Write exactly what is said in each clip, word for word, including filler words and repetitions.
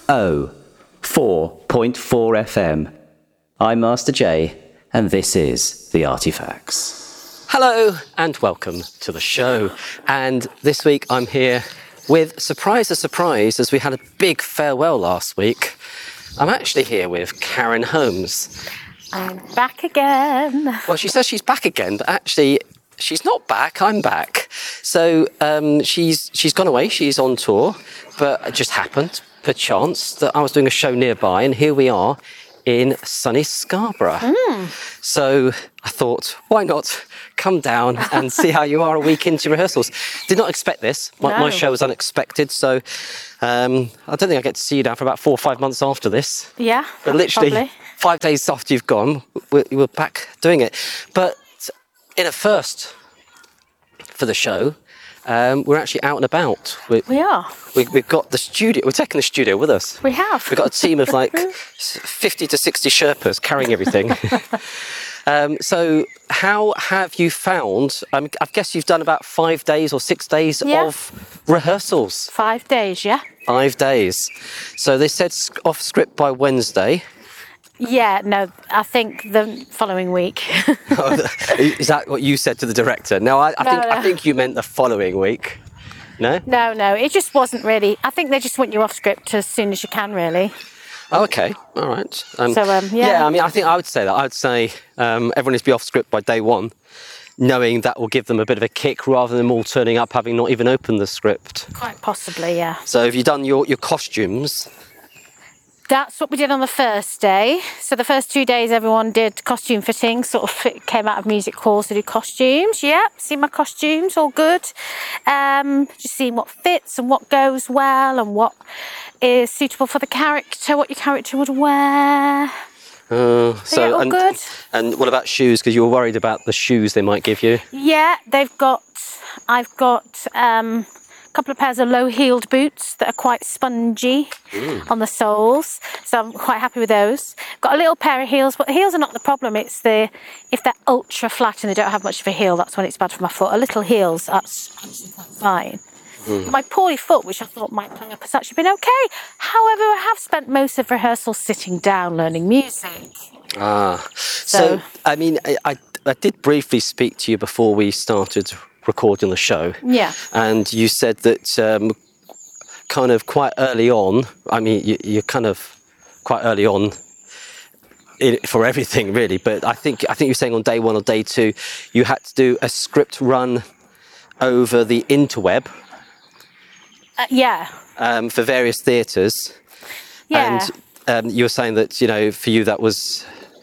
O four point four F M. I'm Master J, and this is The Artifacts. Hello and welcome to the show. And this week I'm here with, surprise, a surprise, as we had a big farewell last week. I'm actually here with Karen Holmes. I'm back again. Well, she says she's back again, but actually she's not back. I'm back. So um, she's she's gone away. She's on tour, but it just happened, per chance, that I was doing a show nearby, and here we are in sunny Scarborough. Mm. So I thought, why not come down and see how you are a week into rehearsals? Did not expect this. My, no. my show was unexpected, so um, I don't think I get to see you now for about four or five months after this. Yeah, but literally probably. Five days after you've gone, we're, we're back doing it. But in a first for the show, um, we're actually out and about. We, we are. We, we've got the studio. We're taking the studio with us. We have. We've got a team of like fifty to sixty Sherpas carrying everything. um, so how have you found, um, I guess you've done about five days or six days yeah. of rehearsals. Five days, yeah. Five days. So they said off script by Wednesday. Yeah, no, I think the following week. Is that what you said to the director? No, I, I no, think no. I think you meant the following week. No? No, no, it just wasn't really. I think they just want you off script as soon as you can, really. Oh, okay, all right. Um, so, um, yeah. Yeah, I mean, I think I would say that. I would say um, everyone needs to be off script by day one, knowing that will give them a bit of a kick rather than them all turning up having not even opened the script. Quite possibly, yeah. So have you done your, your costumes? That's what we did on the first day. So the first two days, everyone did costume fitting, sort of fit, came out of music halls to do costumes. Yeah, see my costumes, all good. Um, just seeing what fits and what goes well and what is suitable for the character, what your character would wear. Uh, so, so yeah, all and, good. And what about shoes? Because you were worried about the shoes they might give you. Yeah, they've got, I've got... Um, couple of pairs of low-heeled boots that are quite spongy mm. on the soles, so I'm quite happy with those. Got a little pair of heels, but the heels are not the problem. It's the if they're ultra flat and they don't have much of a heel, that's when it's bad for my foot. A little heels, that's actually quite fine. Mm. My poorly foot, which I thought might play up, has actually been okay. However, I have spent most of rehearsal sitting down learning music. Ah, so, so I mean, I, I I did briefly speak to you before we started recording the show. Yeah. And you said that um, kind of quite early on, I mean, you, you're kind of quite early on in, for everything, really. But I think I think you're saying on day one or day two, you had to do a script run over the interweb. Uh, yeah. Um, for various theatres. Yeah. And um, you were saying that, you know, for you that was,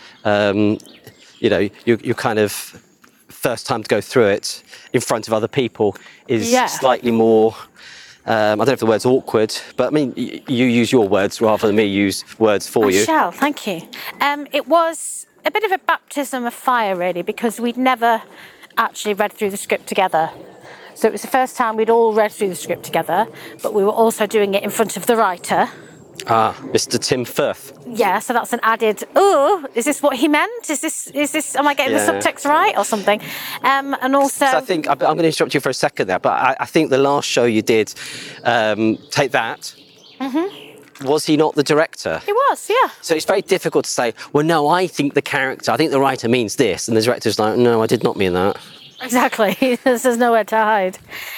um, you know, you you kind of first time to go through it in front of other people is yeah. slightly more, um, I don't know if the word's awkward, but I mean, y- you use your words rather than me use words for I you. I shall, thank you. Um, it was a bit of a baptism of fire, really, because we'd never actually read through the script together. So it was the first time we'd all read through the script together, but we were also doing it in front of the writer. Ah, Mister Tim Firth. Yeah, so that's an added, oh, is this what he meant? Is this, is this, am I getting yeah. the subtext right or something? Um, and also... So I think, I'm going to interrupt you for a second there, but I, I think the last show you did, um, Take That, mm-hmm. was he not the director? He was, yeah. So it's very difficult to say, well, no, I think the character, I think the writer means this, and the director's like, no, I did not mean that. Exactly, there's nowhere to hide.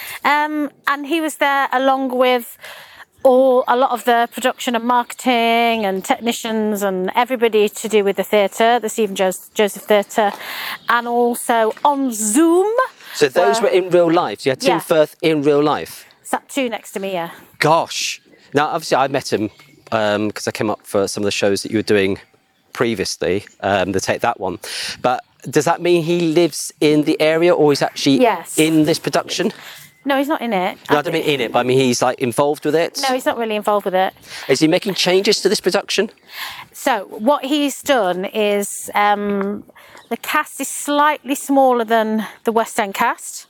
Um, and he was there along with... all a lot of the production and marketing and technicians and everybody to do with the theatre, the Stephen Joseph Theatre, and also on Zoom. So those were, were in real life? So you had Tim yeah. Firth in real life? Sat two next to me, yeah. Gosh. Now, obviously, I met him because um, I came up for some of the shows that you were doing previously, um, the Take That one. But does that mean he lives in the area or he's actually yes. in this production? No, he's not in it. No, I don't mean in it, but I mean he's like involved with it. No, he's not really involved with it. Is he making changes to this production? So what he's done is um, the cast is slightly smaller than the West End cast.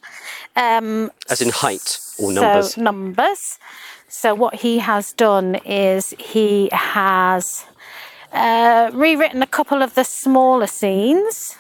Um, As in height or numbers? So numbers. So what he has done is he has uh, rewritten a couple of the smaller scenes.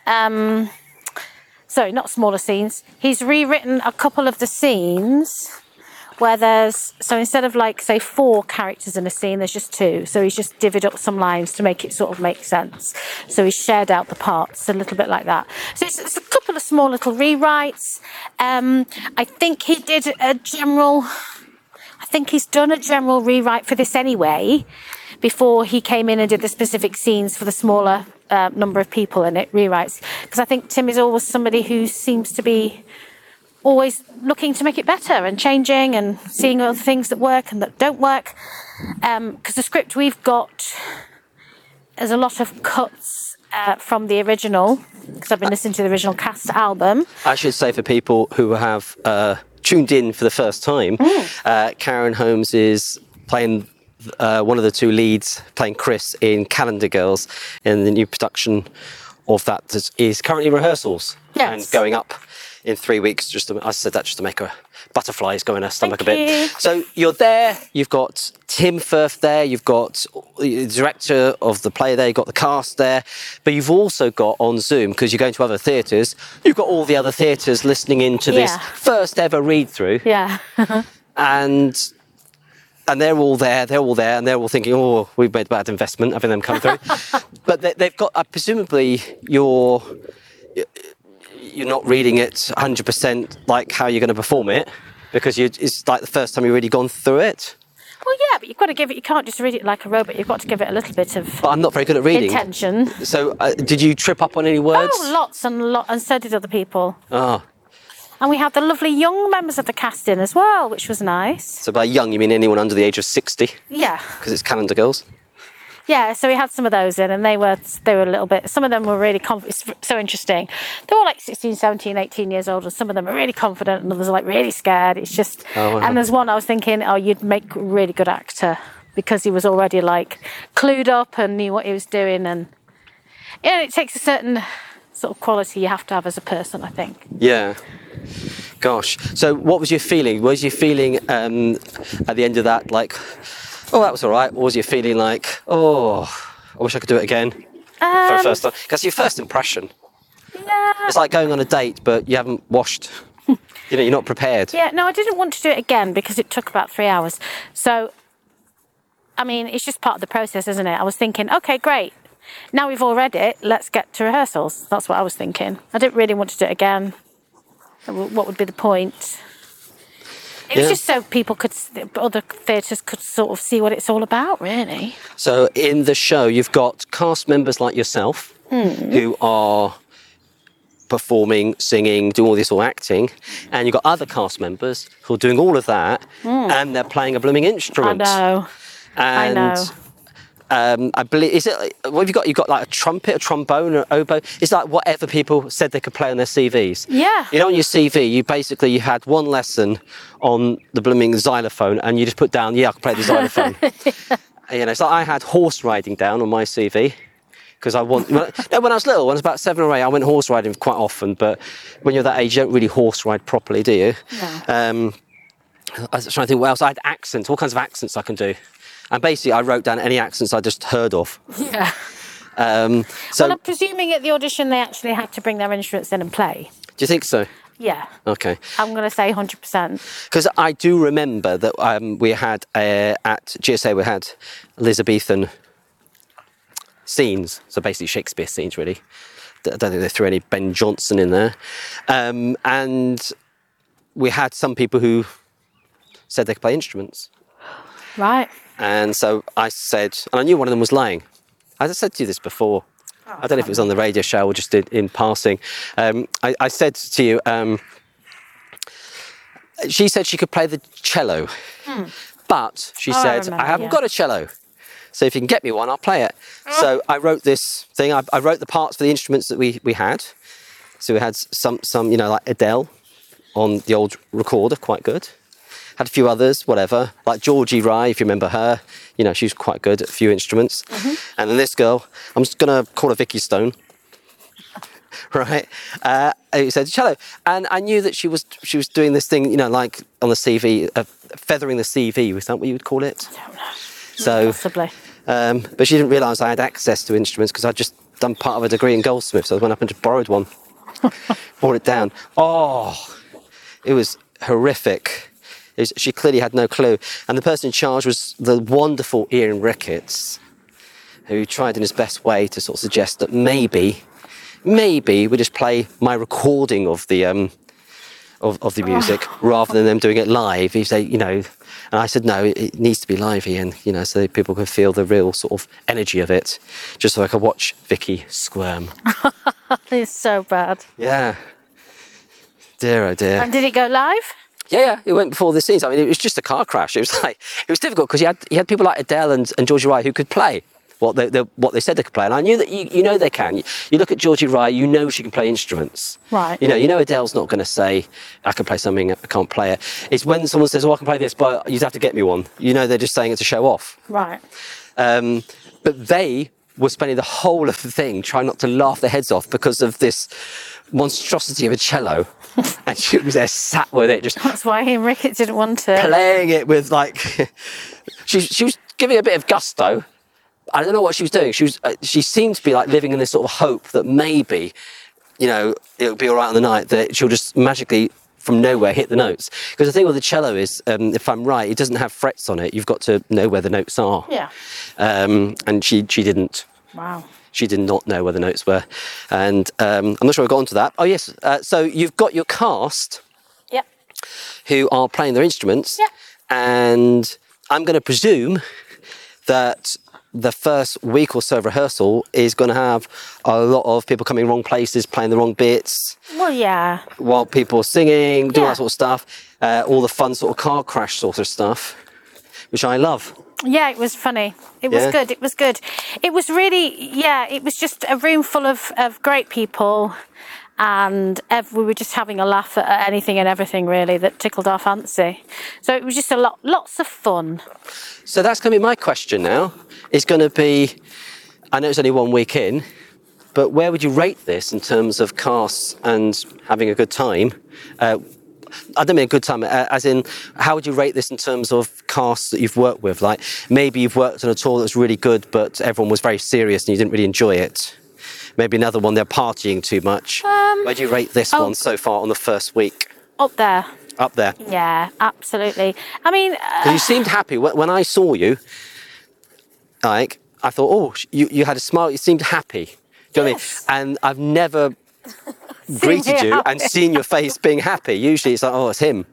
Um, sorry, not smaller scenes. He's rewritten a couple of the scenes where there's, so instead of like, say, four characters in a scene, there's just two. So he's just divvied up some lines to make it sort of make sense. So he's shared out the parts a little bit like that. So it's, it's a couple of small little rewrites. Um, I think he did a general, I think he's done a general rewrite for this anyway, before he came in and did the specific scenes for the smaller uh, number of people in it, rewrites. Because I think Tim is always somebody who seems to be always looking to make it better and changing and seeing other things that work and that don't work. Because um, the script we've got, there's a lot of cuts uh, from the original, because I've been listening to the original cast album. I should say for people who have uh, tuned in for the first time, mm. uh, Karen Holmes is playing uh, one of the two leads, playing Chris in Calendar Girls, in the new production of that that is currently rehearsals yes. and going up in three weeks. Just to, I said that just to make her butterflies go in her stomach Thank a bit. you. So you're there, you've got Tim Firth there, you've got the director of the play there, you've got the cast there, but you've also got on Zoom, because you're going to other theatres, you've got all the other theatres listening in to this Yeah. first ever read through. Yeah. and and they're all there, they're all there, and they're all thinking, oh, we've made a bad investment having them come through. But they, they've got, uh, presumably, you're, you're not reading it one hundred percent like how you're going to perform it, because you, it's like the first time you've really gone through it. Well, yeah, but you've got to give it, you can't just read it like a robot, you've got to give it a little bit of But I'm not very good at reading. intention. So uh, did you trip up on any words? Oh, lots and lots, and so did other people. Oh. And we had the lovely young members of the cast in as well, which was nice. So by young, you mean anyone under the age of sixty? Yeah. Because it's Calendar Girls. Yeah, so we had some of those in, and they were they were a little bit, some of them were really confident. It's so interesting. They were like sixteen, seventeen, eighteen years old, and some of them are really confident, and others are like really scared. It's just, oh, wow. And there's one I was thinking, oh, you'd make a really good actor, because he was already like clued up and knew what he was doing. And yeah, it takes a certain sort of quality you have to have as a person, I think. Yeah. Gosh. So what was your feeling? Was your feeling um, at the end of that like, oh, that was all right? Or was your feeling like, oh, I wish I could do it again Um, for the first time? Because your first impression, yeah. it's like going on a date, but you haven't washed. You know, you're not prepared. Yeah, no, I didn't want to do it again because it took about three hours. So, I mean, it's just part of the process, isn't it? I was thinking, okay, great. Now we've all read it, let's get to rehearsals. That's what I was thinking. I didn't really want to do it again. What would be the point? It was Yeah. just so people could, other theatres could sort of see what it's all about, really. So in the show, you've got cast members like yourself Hmm. who are performing, singing, doing all this, all acting, and you've got other cast members who are doing all of that, and they're playing a blooming I instrument. know. I And know. Um, I believe, is it, what have you got? You've got like a trumpet, a trombone, or oboe. It's like whatever people said they could play on their C Vs. Yeah. You know, on your C V, you basically, you had one lesson on the blooming xylophone, and you just put down, yeah, I can play the xylophone. You know, it's like I had horse riding down on my C V. Because I want, when I, no, when I was little, when I was about seven or eight, I went horse riding quite often. But when you're that age, you don't really horse ride properly, do you? No. Um, I was trying to think what else. I had accents, all kinds of accents I can do. And basically, I wrote down any accents I just heard of. Yeah. Um, so, Well, I'm presuming at the audition they actually had to bring their instruments in and play. do you think so? Yeah. Okay. I'm going to say one hundred percent. Because I do remember that um, we had, uh, at G S A, we had Elizabethan scenes. So basically Shakespeare scenes, really. I don't think they threw any Ben Jonson in there. Um, and we had some people who said they could play instruments. Right. And so I said, and I knew one of them was lying. As I said to you this before, oh, I don't know if it was on the radio show or just in, in passing. Um, I, I said to you, um, she said she could play the cello, hmm. but she oh, said, I, remember, I haven't yeah. got a cello. So if you can get me one, I'll play it. Oh. So I wrote this thing. I, I wrote the parts for the instruments that we, we had. So we had some, some, you know, like Adele on the old recorder, quite good. Had a few others, whatever, like Georgie Rye, if you remember her. You know, she was quite good at a few instruments. Mm-hmm. And then this girl, I'm just going to call her Vicky Stone. Right? Uh, he said cello. And I knew that she was she was doing this thing, you know, like on the C V, uh, feathering the C V. Was that what you would call it? I don't know. So, possibly. Um, but she didn't realise I had access to instruments because I'd just done part of a degree in Goldsmith. So I went up and just borrowed one. Brought it down. Oh, it was horrific. Is- She clearly had no clue. And the person in charge was the wonderful Ian Ricketts, who tried in his best way to sort of suggest that maybe, maybe we just play my recording of the um, of, of the music rather than them doing it live. He said, you know, and I said, no, it needs to be live, Ian, you know, so that people can feel the real sort of energy of it, just so I could watch Vicky squirm. It's so bad. Yeah. Dear, oh dear. And did it go live? Yeah, yeah, it went before the scenes. I mean, it was just a car crash. It was like, it was difficult because you had, you had people like Adele and, and Georgie Wright who could play what they, they, what they said they could play. And I knew that, you, you know they can. You, you look at Georgie Wright, you know she can play instruments. Right. You know, you know Adele's not going to say, I can play something, I can't play it. It's when someone says, oh, I can play this, but you'd have to get me one. You know they're just saying it to show off. Right. Um, but they were spending the whole of the thing trying not to laugh their heads off because of this monstrosity of a cello. And she was there sat with it, just That's why Ian Ricketts didn't want it. playing it with like... she, she was giving a bit of gusto. I don't know what she was doing. She was. Uh, she seemed to be like living in this sort of hope that maybe, you know, it'll be all right on the night, that she'll just magically from nowhere hit the notes. Because the thing with the cello is, um, if I'm right, it doesn't have frets on it. You've got to know where the notes are. Yeah. Um, and she she didn't. Wow. She did not know where the notes were. And um, I'm not sure I got onto that. Oh, yes. Uh, so you've got your cast Yep. who are playing their instruments. Yeah. And I'm going to presume that the first week or so of rehearsal is going to have a lot of people coming wrong places, playing the wrong bits, Well, yeah. while people are singing, doing Yeah. that sort of stuff, uh, all the fun sort of car crash sort of stuff, which I love. Yeah, it was funny. It was Yeah? good. It was good. It was really, yeah, it was just a room full of, of great people. And ev- we were just having a laugh at, at anything and everything, really, that tickled our fancy. So it was just a lot, lots of fun. So that's going to be my question now. It's going to be, I know it's only one week in, but where would you rate this in terms of casts and having a good time? Uh, I don't mean a good time, uh, as in, how would you rate this in terms of casts that you've worked with? Like, maybe you've worked on a tour that was really good, but everyone was very serious and you didn't really enjoy it. Maybe another one, they're partying too much. Um, Where do you rate this oh. one so far on the first week? Up there. Up there. Yeah, absolutely. I mean, uh, 'Cause you seemed happy. When when I saw you, like, I thought, oh, you, you had a smile, you seemed happy. Do you know Yes. what I mean? And I've never greeted me you happy. and seen your face being happy. Usually it's like, oh, it's him.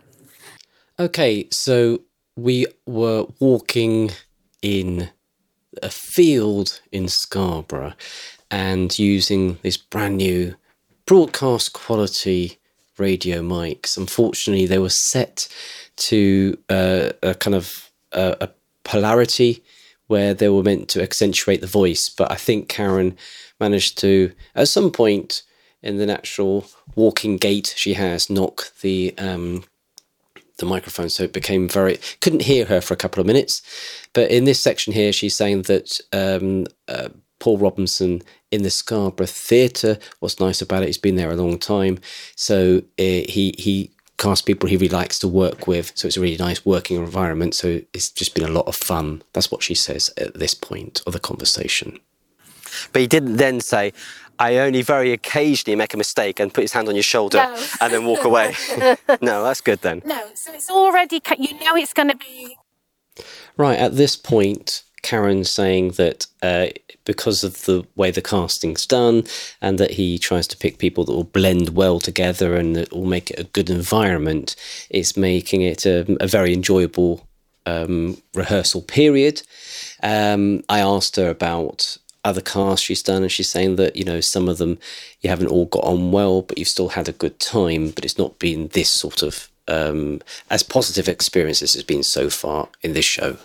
Okay, so we were walking in a field in Scarborough and using this brand new broadcast quality radio mics. Unfortunately, they were set to uh, a kind of uh, a polarity where they were meant to accentuate the voice. But I think Karen managed to, at some point in the natural walking gait she has, knock the um, the microphone, so it became very... Couldn't hear her for a couple of minutes. But in this section here, she's saying that um, uh, Paul Robinson in the Scarborough Theatre, what's nice about it, he's been there a long time. So uh, he he casts people he really likes to work with. So it's a really nice working environment. So it's just been a lot of fun. That's what she says at this point of the conversation. But he didn't then say, I only very occasionally make a mistake, and put his hand on your shoulder No. and then walk away. No, that's good then. no, so it's already, ca- you know it's going to be... Right, at this point, Karen's saying that uh, because of the way the casting's done and that he tries to pick people that will blend well together and that will make it a good environment, it's making it a, a very enjoyable um, rehearsal period. Um, I asked her about other casts she's done, and she's saying that, you know, some of them you haven't all got on well, but you've still had a good time, but it's not been this sort of um, as positive experience as it's been so far in this show.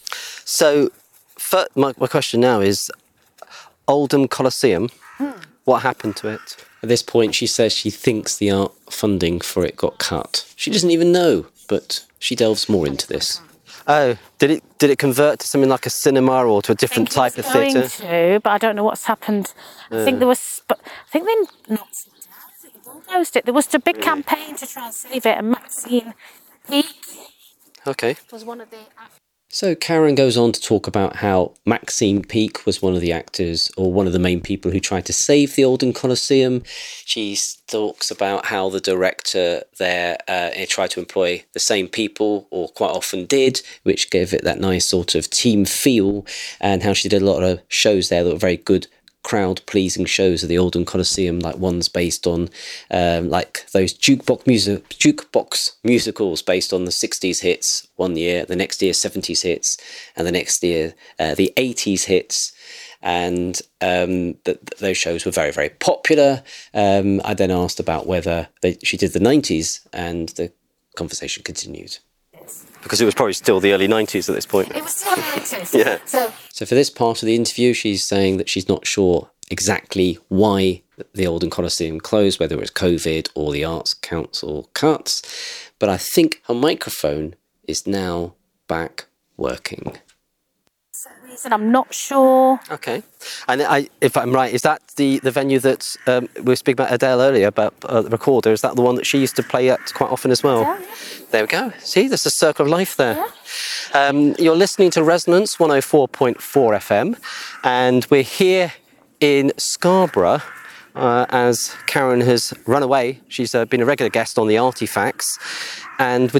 So fir- my, my question now is, Oldham Coliseum, what happened to it? At this point, she says she thinks the art funding for it got cut. She doesn't even know, but she delves more into this. Oh, did it did it convert to something like a cinema or to a different I think type of it's going theatre? to, but I don't know what's happened. I think there was... Sp- I think they not I think they bulldozed it. There was a big campaign to try and save it, and Maxine Peake Okay. was one of the... So Karen goes on to talk about how Maxine Peake was one of the actors, or one of the main people who tried to save the Oldham Coliseum. She talks about how the director there uh, tried to employ the same people, or quite often did, which gave it that nice sort of team feel, and how she did a lot of shows there that were very good, crowd-pleasing shows at the Oldham Coliseum, like ones based on um, like those jukebox music jukebox musicals based on the sixties hits one year, the next year seventies hits, and the next year uh, the eighties hits. And um, th- those shows were very, very popular. Um, I then asked about whether they, she did the nineties, and the conversation continued. Because it was probably still the early nineties at this point. It was still the nineties. Yeah. So So for this part of the interview, she's saying that she's not sure exactly why the Oldham Coliseum closed, whether it was COVID or the Arts Council cuts. But I think her microphone is now back working. reason I'm not sure. Okay. And I, if I'm right, is that the, the venue that um, we were speaking about Adele earlier, about uh, the recorder? Is that the one that she used to play at quite often as well? Yeah, yeah. There we go. See, there's a circle of life there. Yeah. Um, you're listening to Resonance one oh four point four F M, and we're here in Scarborough uh, as Karen has run away. She's uh, been a regular guest on the Artifacts, and we're